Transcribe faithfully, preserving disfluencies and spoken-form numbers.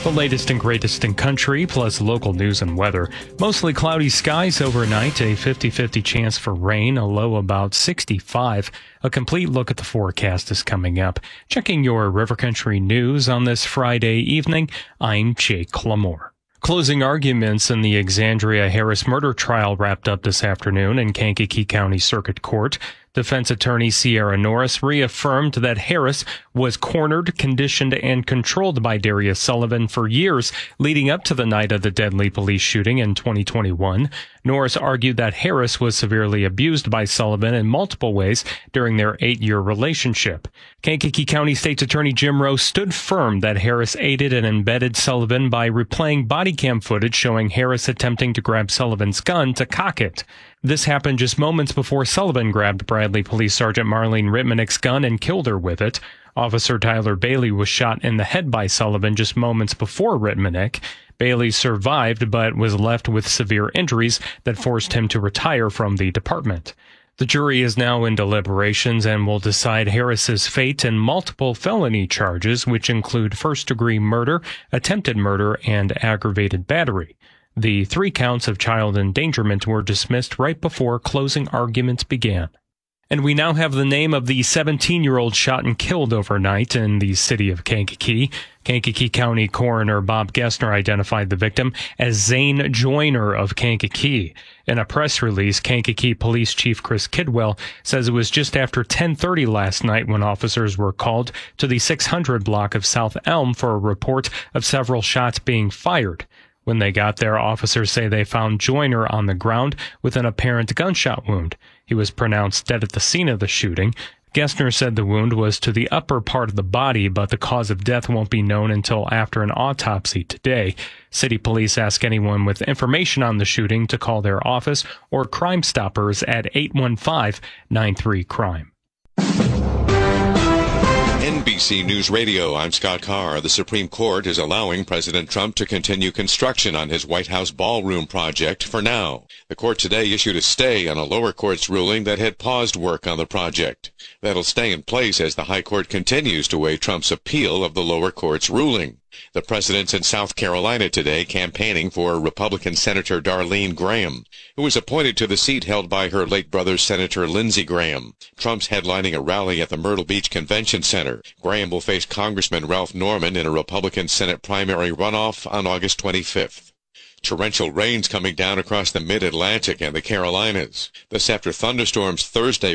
The latest and greatest in country, plus local news and weather. Mostly cloudy skies overnight, a fifty-fifty chance for rain, a low about sixty-five. A complete look at the forecast is coming up. Checking your River Country news on this Friday evening, I'm Jake Clamore. Closing arguments in the Exandria Harris murder trial wrapped up this afternoon in Kankakee County Circuit Court. Defense attorney Sierra Norris reaffirmed that Harris was cornered, conditioned, and controlled by Darius Sullivan for years leading up to the night of the deadly police shooting in twenty twenty-one. Norris argued that Harris was severely abused by Sullivan in multiple ways during their eight-year relationship. Kankakee County State's Attorney Jim Rowe stood firm that Harris aided and embedded Sullivan by replaying body cam footage showing Harris attempting to grab Sullivan's gun to cock it. This happened just moments before Sullivan grabbed Bradley Police Sergeant Marlene Ritmanick's gun and killed her with it. Officer Tyler Bailey was shot in the head by Sullivan just moments before Ritmanick. Bailey survived but was left with severe injuries that forced him to retire from the department. The jury is now in deliberations and will decide Harris's fate in multiple felony charges, which include first-degree murder, attempted murder, and aggravated battery. The three counts of child endangerment were dismissed right before closing arguments began. And we now have the name of the seventeen-year-old shot and killed overnight in the city of Kankakee. Kankakee County Coroner Bob Gessner identified the victim as Zane Joyner of Kankakee. In a press release, Kankakee Police Chief Chris Kidwell says it was just after ten thirty last night when officers were called to the six hundred block of South Elm for a report of several shots being fired. When they got there, officers say they found Joyner on the ground with an apparent gunshot wound. He was pronounced dead at the scene of the shooting. Gessner said the wound was to the upper part of the body, but the cause of death won't be known until after an autopsy today. City police ask anyone with information on the shooting to call their office or Crime Stoppers at eight one five, nine three, crime. N B C News Radio, I'm Scott Carr. The Supreme Court is allowing President Trump to continue construction on his White House ballroom project for now. The court today issued a stay on a lower court's ruling that had paused work on the project. That'll stay in place as the high court continues to weigh Trump's appeal of the lower court's ruling. The president's in South Carolina today campaigning for Republican Senator Darlene Graham, who was appointed to the seat held by her late brother, Senator Lindsey Graham. Trump's headlining a rally at the Myrtle Beach Convention Center. Graham will face Congressman Ralph Norman in a Republican Senate primary runoff on August twenty-fifth. Torrential rains coming down across the mid-Atlantic and the Carolinas. This after thunderstorms Thursday